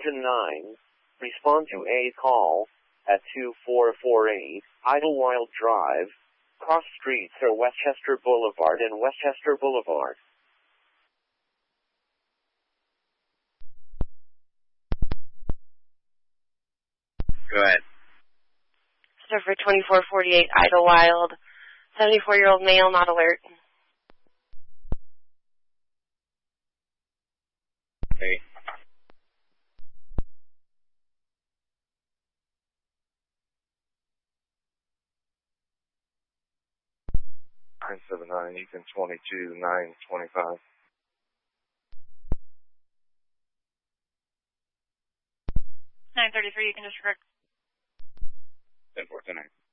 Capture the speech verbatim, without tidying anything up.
Engine nine, respond to a call at two four four eight Idlewild Drive. Cross streets are Westchester Boulevard and Westchester Boulevard. Go ahead. So for twenty-four forty-eight Idlewild, seventy-four-year-old male, not alert. Okay. nine seven nine, Ethan twenty-two, nine twenty-five. nine thirty-three, you can just correct. ten four ten nine.